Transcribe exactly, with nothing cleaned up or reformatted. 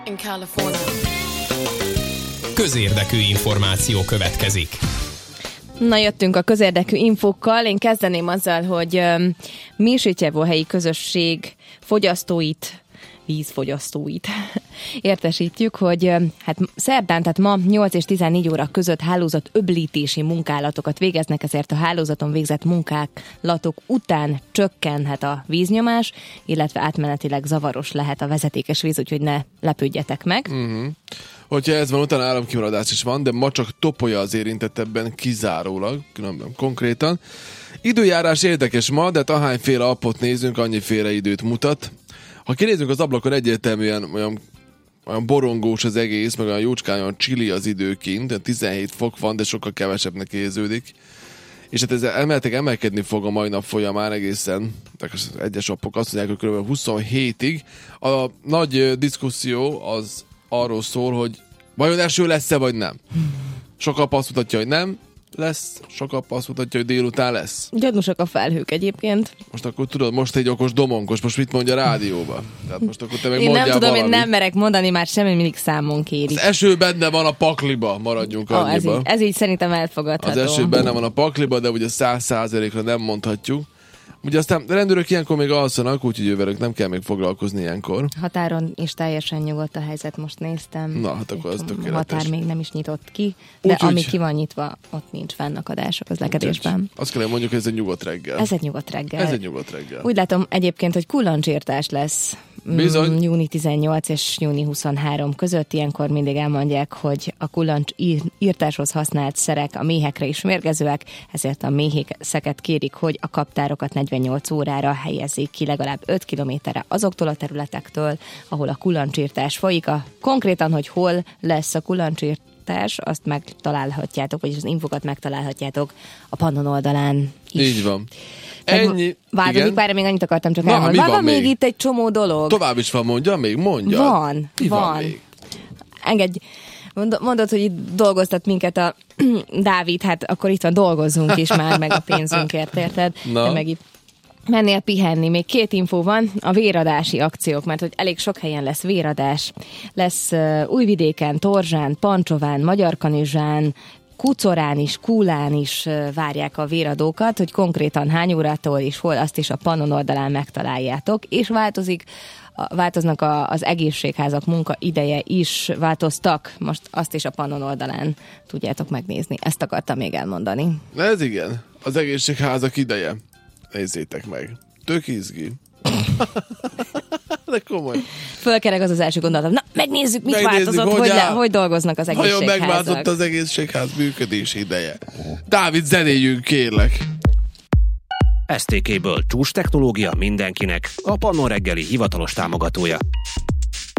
Közérdekű információ következik. Na, jöttünk a közérdekű infókkal. Én kezdeném azzal, hogy um, Mirsityevó helyi közösség fogyasztóit, vízfogyasztóit értesítjük, hogy um, hát szerdán, tehát ma nyolc és tizennégy óra között hálózat öblítési munkálatokat végeznek, ezért a hálózaton végzett munkálatok után csökkenhet a víznyomás, illetve átmenetileg zavaros lehet a vezetékes víz, úgyhogy ne lepődjetek meg. Uh-huh. Hogyha ez van, utána áramkimaradás is van, de ma csak Topolya az érintett ebben kizárólag, különben konkrétan. Időjárás érdekes ma, de ahányféle appot nézünk, annyiféle időt mutat. Ha kinézünk az ablakon, egyértelműen olyan, olyan borongós az egész, meg olyan jócskán, olyan chili az idő kint, tizenhét fok van, de sokkal kevesebbnek érződik. És hát ez emeltek emelkedni fog a mai nap folyamán egészen, az egyes appok azt mondják, hogy kb. huszonhétig. A nagy diszkuszió az arról szól, hogy vajon eső lesz-e, vagy nem. Sok app azt mutatja, hogy nem lesz, sok app azt mutatja, hogy délután lesz. Gyanúsak a felhők egyébként. Most akkor tudod, most egy okos domonkos, most mit mondja a rádióba? Tehát most akkor te meg én mondjál nem tudom, valamit. én nem merek mondani, már semmi mindig számon kérik. Az eső benne van a pakliba, maradjunk oh, annyiba. Ez így, ez így szerintem elfogadható. Az eső benne van a pakliba, de ugye száz százalékra nem mondhatjuk. Ugye aztán rendőrök ilyenkor még alszanak, úgyhogy ővelük nem kell még foglalkozni ilyenkor. Határon is teljesen nyugodt a helyzet, most néztem. Na, hát akkor az tökéletes. A határ még nem is nyitott ki, de úgy, ami úgy. ki van nyitva, ott nincs fennakadás a közlekedésben. Úgy, azt kell mondjuk, hogy ez egy nyugodt reggel. Ez egy nyugodt reggel. Ez egy nyugodt reggel. Úgy látom egyébként, hogy kullancsírtás lesz. Bizony. Mm, júni tizennyolc és júni huszonhárom között. Ilyenkor mindig elmondják, hogy a kullancs írtáshoz használt szerek a méhekre is mérgezőek, ezért a méhészeket kérik, hogy a kaptárokat negyvennyolc órára helyezzék ki legalább öt kilométerre azoktól a területektől, ahol a kullancsírtás folyik. A, konkrétan, hogy hol lesz a kullancsírtás, azt megtalálhatjátok, vagyis az infokat megtalálhatjátok a Pannon oldalán is. Így van. Ennyi. Változik, bár még annyit akartam csak Na, elmondani. Van, van még? még itt egy csomó dolog. Tovább is van, mondja még, mondja. Van, Mi van. van még? Engedj, mondod, hogy itt dolgoztat minket a Dávid, hát akkor itt van, dolgozzunk is már, meg a pénzünkért, érted? Na. De meg itt mennél pihenni. Még két infó van, a véradási akciók, mert hogy elég sok helyen lesz véradás. Lesz uh, Újvidéken, Torzsán, Pancsován, Magyarkanizsán, Kucorán is, Kúlán is várják a véradókat, hogy konkrétan hány órától és hol, azt is a Pannon oldalán megtaláljátok, és változik, változnak a, az egészségházak munka ideje is, változtak, most azt is a Pannon oldalán tudjátok megnézni. Ezt akartam még elmondani. Na ez igen, az egészségházak ideje. Nézzétek meg. Tök izgi. De komoly. Fölkereg az az első gondolatom. Na, megnézzük, mit Megnézzük, változott, hogy, hogy, le, áll. hogy dolgoznak az egészségházak. Vajon megváltozott az egészségház működés ideje. Dávid, zenéljünk, kérlek. es té ká-ből csúcs technológia mindenkinek, a Pannon reggeli hivatalos támogatója.